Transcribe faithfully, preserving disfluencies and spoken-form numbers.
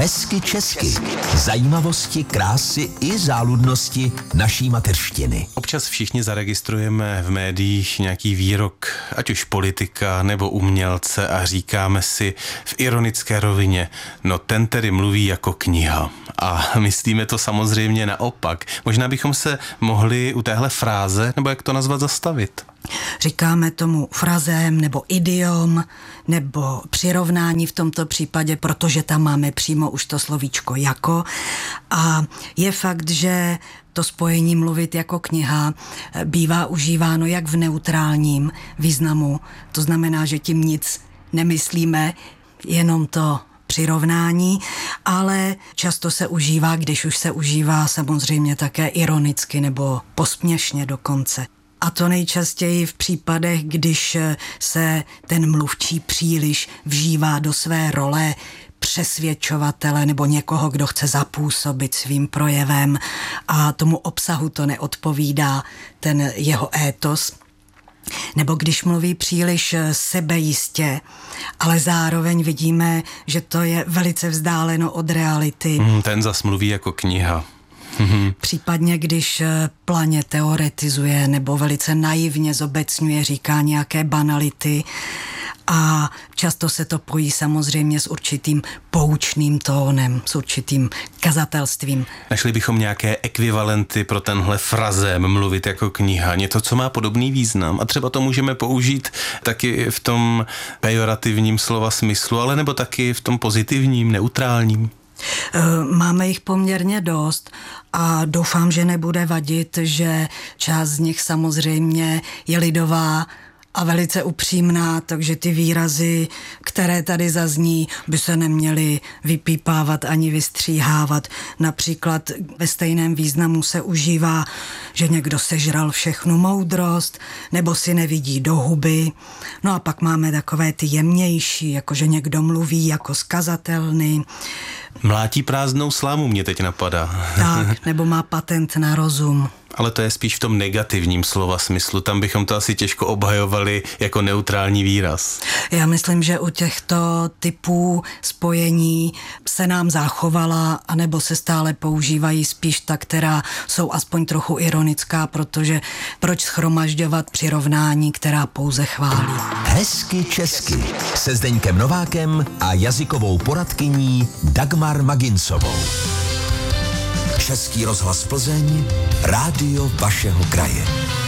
Hezky česky. Zajímavosti, krásy i záludnosti naší mateřštiny. Občas všichni zaregistrujeme v médiích nějaký výrok, ať už politika nebo umělce, a říkáme si v ironické rovině, no ten tedy mluví jako kniha. A myslíme to samozřejmě naopak. Možná bychom se mohli u téhle fráze, nebo jak to nazvat, zastavit. Říkáme tomu frazém nebo idiom nebo přirovnání v tomto případě, protože tam máme přímo už to slovíčko jako. A je fakt, že to spojení mluvit jako kniha bývá užíváno jak v neutrálním významu. To znamená, že tím nic nemyslíme, jenom to přirovnání, ale často se užívá, když už se užívá samozřejmě také ironicky nebo posměšně dokonce. A to nejčastěji v případech, když se ten mluvčí příliš vžívá do své role přesvědčovatele nebo někoho, kdo chce zapůsobit svým projevem a tomu obsahu to neodpovídá ten jeho étos. Nebo když mluví příliš sebejistě, ale zároveň vidíme, že to je velice vzdáleno od reality. Mm, ten zas mluví jako kniha. Případně, když planě teoretizuje nebo velice naivně zobecňuje, říká nějaké banality a často se to pojí samozřejmě s určitým poučným tónem, s určitým kazatelstvím. Našli bychom nějaké ekvivalenty pro tenhle frazém mluvit jako kniha, něco, co má podobný význam a třeba to můžeme použít taky v tom pejorativním slova smyslu, ale nebo taky v tom pozitivním, neutrálním. Máme jich poměrně dost a doufám, že nebude vadit, že část z nich samozřejmě je lidová a velice upřímná, takže ty výrazy, které tady zazní, by se neměly vypípávat ani vystříhávat. Například ve stejném významu se užívá, že někdo sežral všechnu moudrost, nebo si nevidí do huby. No a pak máme takové ty jemnější, jako že někdo mluví jako skazatelný. Mlátí prázdnou slámu mě teď napadá. Tak, nebo má patent na rozum. Ale to je spíš v tom negativním slova smyslu. Tam bychom to asi těžko obhajovali jako neutrální výraz. Já myslím, že u těchto typů spojení se nám zachovala, anebo se stále používají spíš ta, která jsou aspoň trochu ironická, protože proč shromažďovat přirovnání, která pouze chválí. Hezky česky se Zdeňkem Novákem a jazykovou poradkyní Dagmar Magincovou. Český rozhlas Plzeň, rádio vašeho kraje.